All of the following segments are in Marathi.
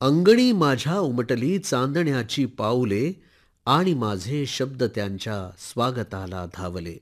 अंगणी माझ्या उमटली चांदण्याची पाऊले आणि माझे शब्द त्यांच्या स्वागताला धावले.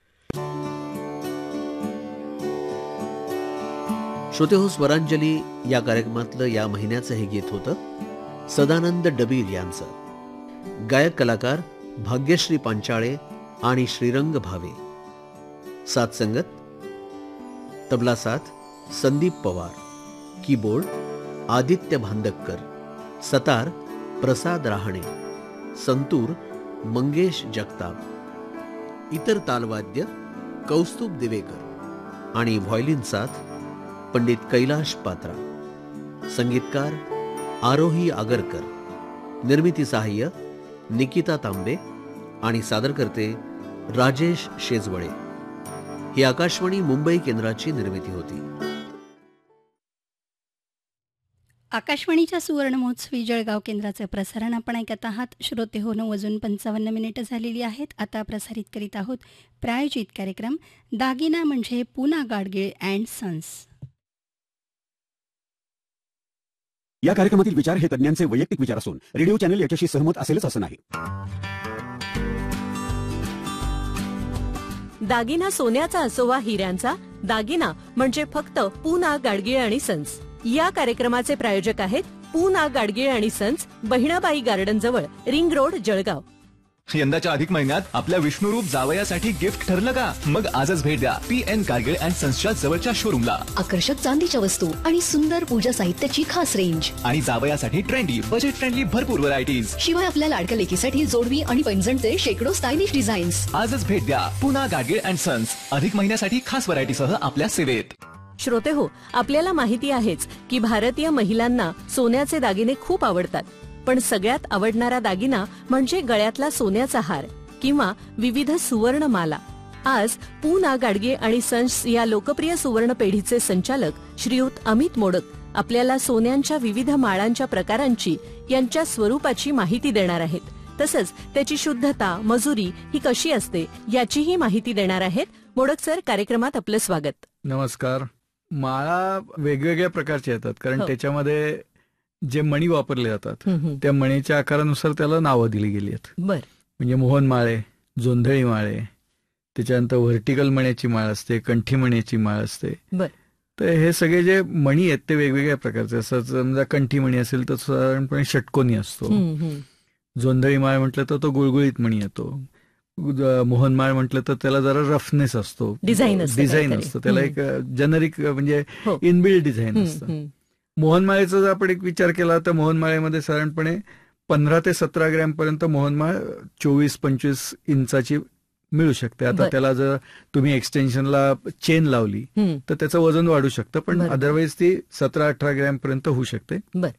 श्रोते हो, स्वरांजली या कार्यक्रमातलं या महिन्याचं हे गीत होतं सदानंद डबीर यांचं. गायक कलाकार भाग्यश्री पांचाळे आणि श्रीरंग भावे. साथ संगत तबला साथ संदीप पवार, कीबोर्ड आदित्य भांदक्कर, सतार प्रसाद रहाणे, संतूर मंगेश जगताप, इतर तालवाद्य कौस्तुभ दिवेकर आणि व्हायोलिन साथ पंडित कैलाश पात्रा. संगीतकार आरोही आगरकर. निर्मिती सहाय्य निकिता तांबे आणि सादरकर्ते राजेश शेजवळे. ही आकाशवाणी मुंबई केंद्राची निर्मिती होती. आकाशवाणीच्या सुवर्ण महोत्सवी जळगाव केंद्राचं प्रसारण आपण ऐकत आहात. श्रोते हो, 9:55 झालेली आहेत. आता प्रसारित करीत आहोत प्रायोजित कार्यक्रम दागिना म्हणजे पूना गाडगीळ अँड सन्स. या कार्यक्रमातील विचार हे तज्ञांचे वैयक्तिक विचार असून रेडिओ चॅनल याच्याशी सहमत असेलच असं नाही. दागिना सोन्याचा असो वा हिऱ्यांचा, दागिना म्हणजे फक्त पूना गाडगीळ आणि सन्स. या कार्यक्रमाचे प्रायोजक आहेत पूना गाडगीळ आणि सन्स, बहिणाबाई गार्डन जवळ, रिंग रोड, जळगाव. यंदाच्या अधिक महिन्यात आपल्या विष्णुरूप जावयासाठी गिफ्ट ठरलं का? मग आजच भेट द्या PN गाडगीळ अँड सन्सच्या जवळच्या शोरूमला. आकर्षक चांदीच्या वस्तू आणि सुंदर पूजा साहित्याची खास रेंज आणि जावयासाठी ट्रेंडी, बजेट फ्रेंडली भरपूर व्हरायटीज. शिवाय आपल्या लाडक्या लेकीसाठी जोडवी आणि पैंजणचे शेकडो स्टायलिश डिझाईन्स. आजच भेट द्या पूना गाडगीळ अँड सन्स. अधिक महिन्यासाठी खास व्हरायटीसह आपल्या सेवेत. श्रोते हो, आपल्याला माहिती आहेच की भारतीय महिलांना सोन्याचे दागिने खूप आवडतात. पण सगळ्यात आवडणारा दागिना म्हणजे गळ्यातला सोन्याचा हार किंवा विविध सुवर्ण माला. आज पूना गाडगीळ आणि सन्स या लोकप्रिय सुवर्ण पेढीचे संचालक श्रीयुत अमित मोडक आपल्याला सोन्यांच्या विविध माळांच्या प्रकारांची, यांच्या स्वरूपाची माहिती देणार आहेत. तसंच त्याची शुद्धता, मजुरी ही कशी असते याचीही माहिती देणार आहेत. मोडक सर, कार्यक्रमात आपलं स्वागत. नमस्कार. माळा वेगवेगळ्या प्रकारच्या येतात, कारण त्याच्यामध्ये जे मणी वापरले जातात त्या मणीच्या आकारानुसार त्याला नावं दिली गेली आहेत. म्हणजे मोहन माळे, जोंधळी माळे, त्याच्यानंतर व्हर्टिकल मण्याची माळ असते, कंठी मण्याची माळ असते. तर हे सगळे जे मणी आहेत ते वेगवेगळ्या प्रकारचे असतात. समजा कंठी मणी असेल तर साधारणपणे षटकोनी असतो. जोंधळी माळ म्हटलं तर तो गुळगुळीत मणी येतो. मोहनमाळ म्हटलं तर त्याला जरा रफनेस असतो, डिझाईन असतं, त्याला एक जेनरिक म्हणजे इनबिल्ड डिझाईन असतं. मोहनमाळेचा जर आपण एक विचार केला तर मोहनमाळेमध्ये साधारणपणे 15 ते 17 ग्रॅम पर्यंत मोहनमाळ 24-25 इंचाची मिळू शकते. आता त्याला जर तुम्ही एक्सटेन्शनला चेन लावली तर त्याचं वजन वाढू शकतं, पण अदरवाईज ती 17-18 ग्रॅम पर्यंत होऊ शकते.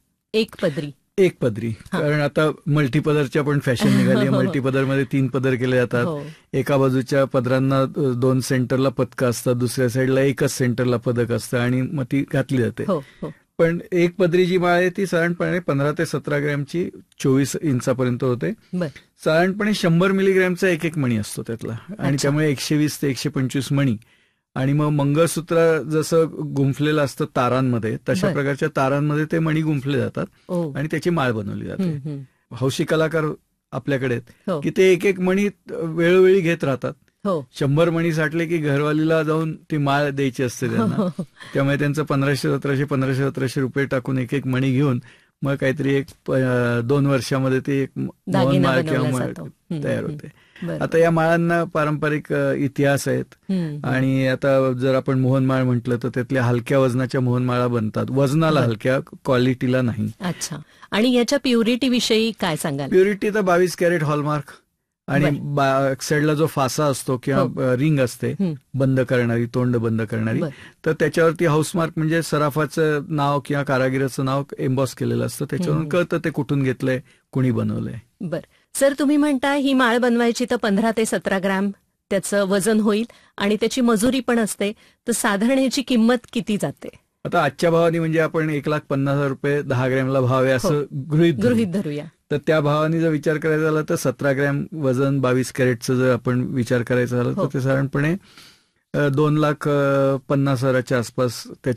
एक पदरी, कारण आता मल्टीपदरच्या पण फॅशन निघाली. मल्टीपदरमध्ये 3 पदर केले जातात. एका बाजूच्या पदरांना 2 सेंटरला पदकं असतात, दुसऱ्या साईडला एकच सेंटरला पदक असतं आणि मग ती घातली जाते. पण एक पदरी जी माळ आहे ती साधारणपणे 15 ते 17 ग्रॅमची 24 इंचापर्यंत होते. साधारणपणे 100 मिलीग्रॅमचा एक मणी असतो त्यातला, आणि त्यामुळे 120 ते 125 मणी. आणि मग मंगळसूत्र जसं गुंफलेलं असतं तारांमध्ये, तशा प्रकारच्या तारांमध्ये ते मणी गुंफले जातात आणि त्याची माळ बनवली जाते. हौशी कलाकार आपल्याकडे आहेत की ते एक मणी वेळोवेळी घेत राहतात. 100 मणी साठले की घरवालीला जाऊन ती माळ द्यायची असते त्यांना. त्यामुळे त्यांचं 1500-1700 रुपये टाकून एक मणी घेऊन मग काहीतरी 2 वर्षामध्ये ती एक माळ किंवा माळ तयार होते. आता या माळांना पारंपरिक इतिहास आहेत. आणि आता जर आपण मोहनमाळ म्हटलं तर त्यातल्या हलक्या वजनाच्या मोहनमाळा बनतात, वजनाला हलक्या, क्वालिटीला नाही. अच्छा. आणि याच्या प्युरिटी विषयी काय सांगाल? प्युरिटी तर 22 कॅरेट हॉलमार्क, आणि साईडला जो फासा असतो किंवा रिंग असते बंद करणारी, तोंड बंद करणारी, तर त्याच्यावरती हाऊसमार्क म्हणजे सराफाचं नाव किंवा कारागिराचं नाव एम्बॉस केलेलं असतं. त्याच्यावरून कळतं ते कुठून घेतलंय, कुणी बनवलंय. बरं सर, तुम्ही म्हणताय ही माळ बनवायची तर 15 ते 17 ग्रॅम त्याचं वजन होईल आणि त्याची मजुरी पण असते, तर साधारण याची किंमत किती जाते? आता आजच्या भावाने म्हणजे आपण 1,50,000 रुपये 10 ग्रॅमला भाव आहे असं गृहीत धरूया. तर त्या भावाने जर विचार करायचा झाला तर 17 ग्रॅम वजन 22 कॅरेटचं जर आपण विचार करायचा झाला तर ते साधारणपणे 2,50,000च्या आसपास